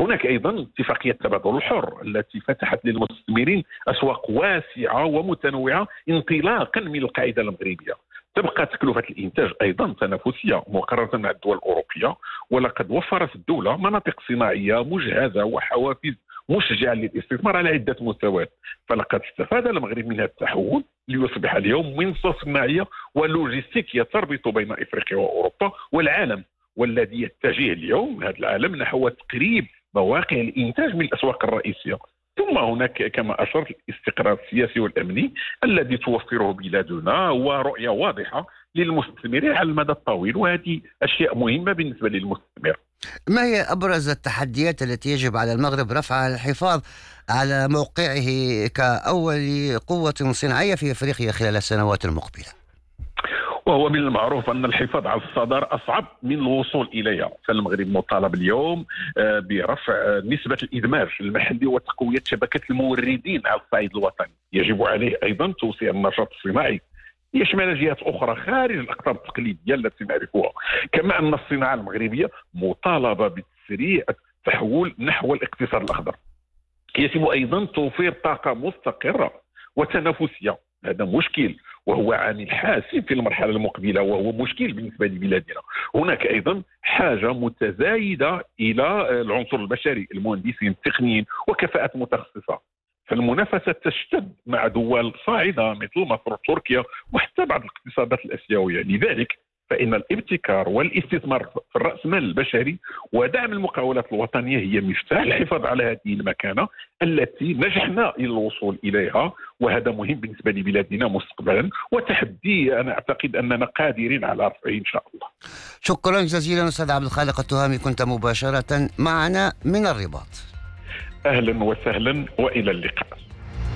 هناك أيضا اتفاقية التبادل الحر التي فتحت للمستثمرين أسواق واسعة ومتنوعة انطلاقا من القاعدة المغربية. تبقى تكلفة الإنتاج أيضا تنافسية مقارنة مع الدول الأوروبية، ولقد وفرت الدولة مناطق صناعية مجهزة وحوافز مشجعة للاستثمار على عدة مستويات. فلقد استفاد المغرب من هذا التحول ليصبح اليوم منصة صناعية ولوجستيكية تربط بين إفريقيا وأوروبا والعالم، والذي يتجه اليوم هذا العالم نحو تقريب مواقع الإنتاج من الأسواق الرئيسية. ثم هناك كما أشرت الاستقرار السياسي والأمني الذي توفره بلادنا ورؤية واضحة للمستثمرين على المدى الطويل، وهذه أشياء مهمة بالنسبة للمستثمر. ما هي أبرز التحديات التي يجب على المغرب رفعها للحفاظ على موقعه كأول قوة صناعية في أفريقيا خلال السنوات المقبلة؟ وهو من المعروف أن الحفاظ على الصدارة أصعب من الوصول إليها. فالمغرب مطالب اليوم برفع نسبة الإدماج المحلي وتقوية شبكة الموردين على الصعيد الوطني. يجب عليه أيضا توسيع النشاط الصناعي يشمل جهات أخرى خارج الأقطاب التقليدية التي نعرفها. كما أن الصناعة المغربية مطالبة بتسريع التحول نحو الاقتصاد الأخضر. يجب أيضا توفير طاقة مستقرة وتنافسية، هذا مشكل وهو عامل حاسم في المرحلة المقبلة، وهو مشكل بالنسبة لبلادنا. هناك أيضا حاجة متزايدة إلى العنصر البشري، المهندسين التقنيين وكفاءات متخصصة. فالمنافسة تشتد مع دول صاعدة مثل مصر وتركيا وحتى بعض الاقتصادات الآسيوية. لذلك فإن الابتكار والاستثمار في الرأسمال البشري ودعم المقاولات الوطنية هي مفتاح الحفاظ على هذه المكانة التي نجحنا إلى الوصول إليها، وهذا مهم بالنسبة لبلادنا مستقبلا، وتحدي أنا أعتقد أننا قادرين على رفعه إن شاء الله. شكرا جزيلا أستاذ عبد الخالق التهامي، كنت مباشرة معنا من الرباط. أهلا وسهلا وإلى اللقاء.